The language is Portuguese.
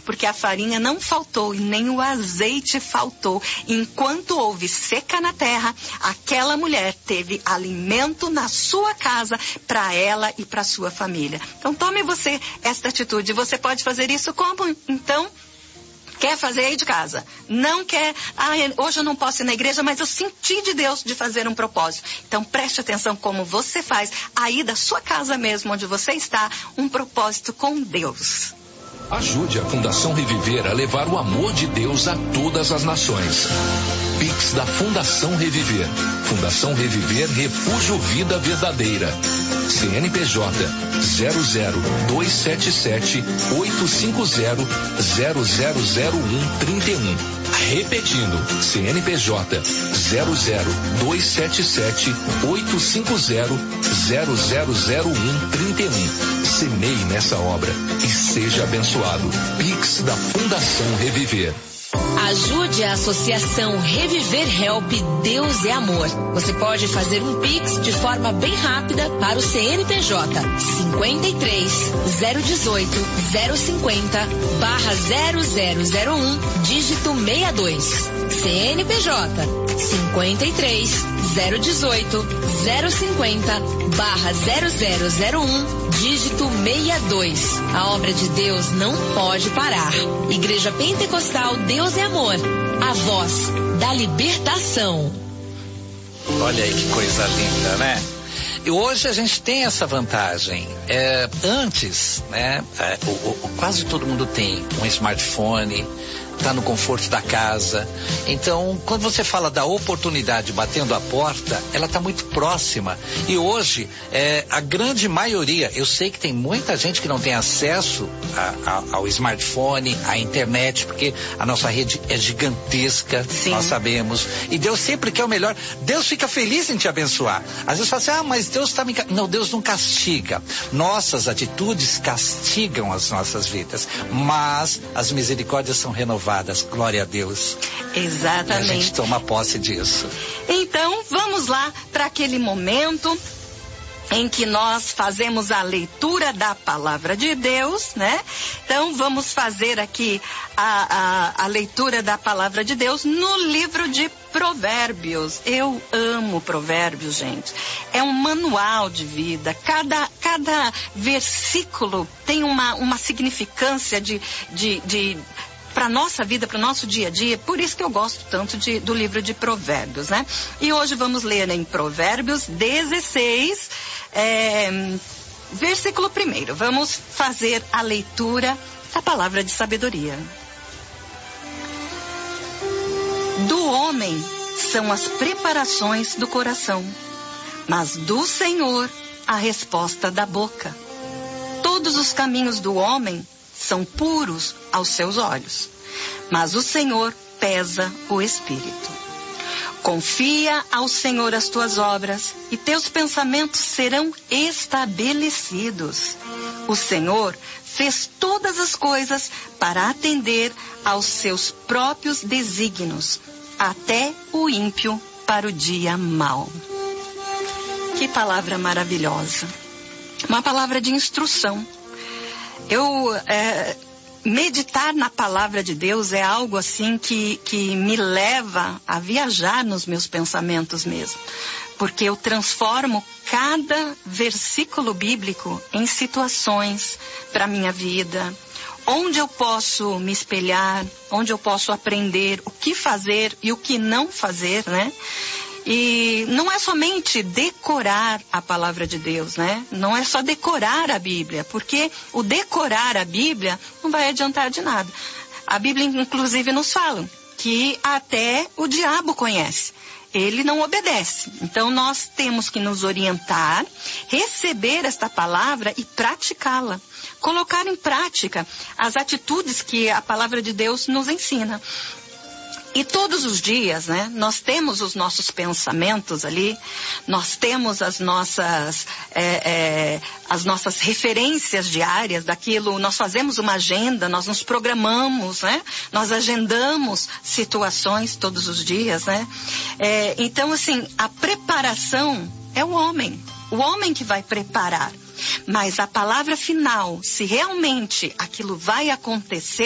porque a farinha não faltou e nem o azeite faltou. Enquanto houve seca na terra, aquela mulher teve alimento na sua casa para ela e para sua família. Então tome você esta atitude. Você pode fazer isso como? Então, quer fazer aí de casa. Não quer, hoje eu não posso ir na igreja, mas eu senti de Deus de fazer um propósito. Então preste atenção como você faz aí da sua casa mesmo, onde você está, um propósito com Deus. Ajude a Fundação Reviver a levar o amor de Deus a todas as nações. Pix da Fundação Reviver. Fundação Reviver Refúgio Vida Verdadeira. CNPJ 00277 850 000131. Repetindo, CNPJ 00277 850 000131. Semeie nessa obra e seja abençoado. Pix da Fundação Reviver. Ajude a Associação Reviver Help Deus é Amor. Você pode fazer um Pix de forma bem rápida para o CNPJ 53 018 050 /0001 dígito 62. CNPJ 53 018 050 /0001 dígito 62. A obra de Deus não pode parar. Igreja Pentecostal Deus é Amor, a voz da libertação. Olha aí que coisa linda, né? E hoje a gente tem essa vantagem. Antes, né? Quase todo mundo tem um smartphone, está no conforto da casa. Então, quando você fala da oportunidade batendo a porta, ela está muito próxima. E hoje, a grande maioria, eu sei que tem muita gente que não tem acesso ao smartphone, à internet, porque a nossa rede é gigantesca. Sim. Nós sabemos. E Deus sempre quer o melhor. Deus fica feliz em te abençoar. Às vezes fala assim, mas Deus está me... Não, Deus não castiga. Nossas atitudes castigam as nossas vidas. Mas as misericórdias são renovadas. Glória a Deus. Exatamente. E a gente toma posse disso. Então, vamos lá para aquele momento em que nós fazemos a leitura da palavra de Deus, né? Então, vamos fazer aqui a leitura da palavra de Deus no livro de Provérbios. Eu amo Provérbios, gente. É um manual de vida. Cada versículo tem uma significância para nossa vida, para o nosso dia a dia. Por isso que eu gosto tanto do livro de Provérbios, né? E hoje vamos ler em Provérbios 16, versículo 1. Vamos fazer a leitura da palavra de sabedoria. Do homem são as preparações do coração, mas do Senhor a resposta da boca. Todos os caminhos do homem são puros aos seus olhos, mas o Senhor pesa o espírito. Confia ao Senhor as tuas obras e teus pensamentos serão estabelecidos. O Senhor fez todas as coisas para atender aos seus próprios desígnios, até o ímpio para o dia mau. Que palavra maravilhosa! Uma palavra de instrução. Meditar na palavra de Deus é algo assim que me leva a viajar nos meus pensamentos mesmo. Porque eu transformo cada versículo bíblico em situações para a minha vida, onde eu posso me espelhar, onde eu posso aprender o que fazer e o que não fazer, né? E não é somente decorar a palavra de Deus, né? Não é só decorar a Bíblia, porque o decorar a Bíblia não vai adiantar de nada. A Bíblia, inclusive, nos fala que até o diabo conhece. Ele não obedece. Então, nós temos que nos orientar, receber esta palavra e praticá-la. Colocar em prática as atitudes que a palavra de Deus nos ensina. E todos os dias, né, nós temos os nossos pensamentos ali, nós temos as nossas referências diárias daquilo, nós fazemos uma agenda, nós nos programamos, né, nós agendamos situações todos os dias, né. Então, assim, a preparação é o homem que vai preparar. Mas a palavra final, se realmente aquilo vai acontecer,